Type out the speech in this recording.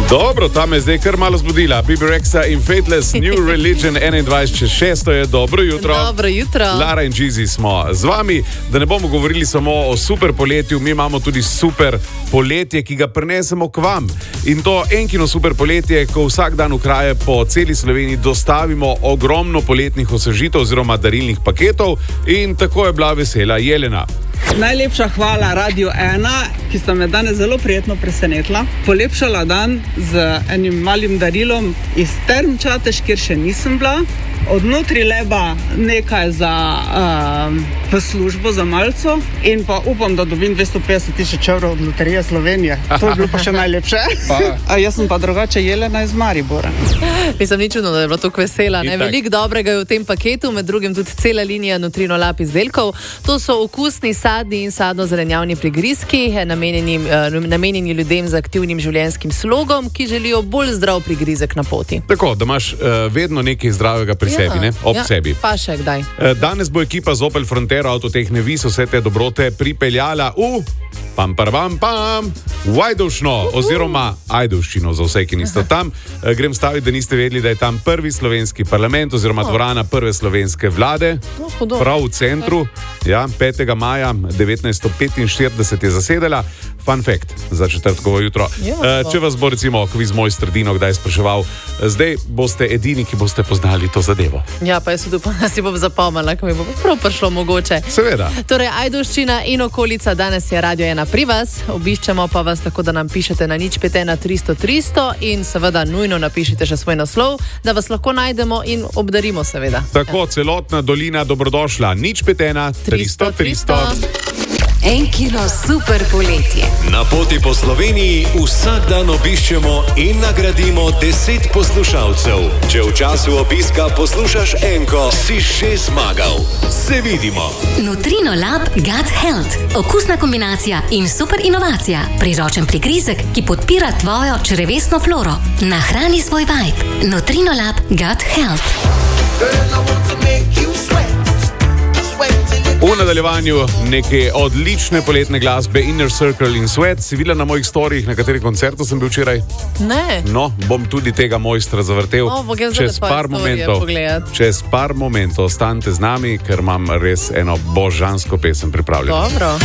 Dobro, ta me zdaj kar malo zbudila. Bibi Rexa in Fateless, New Religion 21.6. je dobro jutro. Dobro jutro. Lara in Jeezy smo z vami, da ne bomo govorili samo o super poletju, mi imamo tudi super poletje, ki ga prinesemo k vam. In to enkino super poletje, ko vsak dan v kraje po celi Sloveniji dostavimo ogromno poletnih osvežitev oziroma darilnih paketov in tako je bila vesela Jelena. Najlepša hvala Radio 1, ki sta me danes zelo prijetno presenetila. Polepšala dan z enim malim darilom iz Term Čatež, kjer še nisem bila. Od Nutrileba nekaj v službo za malco in pa upam, da dobim 250.000 evrov od Loterije Slovenije. To je bilo pa še najlepše. Jaz sem pa drugače Jelena iz Maribora. Mislim, ni čudno, da je bila tako vesela. Veliko dobrega je v tem paketu, med drugim tudi cela linija Nutrino Lab izdelkov. To so okusni sadni in sadno-zelenjavni prigrizki, namenjeni ljudem z aktivnim življenjskim slogom, ki želijo bolj zdrav prigrizek na poti. Tako, da imaš vedno nekaj zdravega pri sebi, ne? Ob sebi. Pa še kdaj. Danes bo ekipa z Opel Frontero Avtotehne Vis vse te dobrote pripeljala v v Ajdovščino oziroma Ajdovščino za vse, ki niste tam. Grem staviti, da niste vedeli, da je tam prvi slovenski parlament oziroma dvorana prve slovenske vlade, prav v centru. Ja, 5. maja 1945 je zasedala. Fun fact za četrtkovo jutro. Če vas bo recimo kviz moj Strdino kdaj spraševal, zdaj boste edini, ki boste poznali to zadevo. Ja, pa jaz si bom zapomnila, ko mi bo prav prišlo mogoče. Seveda. Torej, Ajdovščina in okolica, danes je Radio 1 pri vas. Obiščemo pa vas tako, da nam pišete na 051 300 300 in seveda nujno napišite še svoj naslov, da vas lahko najdemo in obdarimo seveda. Tako, celotna dolina dobrodošla. 051 300 300. En kilo super poletje. Na poti po Sloveniji vsak dan obiščemo in nagradimo 10 poslušalcev. Če v času obiska poslušaš enko, si še zmagal. Se vidimo. Nutrino Lab Gut Health. Okusna kombinacija in super inovacija. Priročen prigrizek, ki podpira tvojo črevesno floro. Nahrani svoj vibe. Nutrino Lab Gut Health. V nadaljevanju neke odlične poletne glasbe Inner Circle in Sweat. Si videla na mojih storijih, na kateri koncertu sem bil včeraj? Ne. No, bom tudi tega mojstra zavrtel čez par momentov. Čez par momentov ostanite z nami, ker imam res eno božansko pesem pripravljeno. Dobro.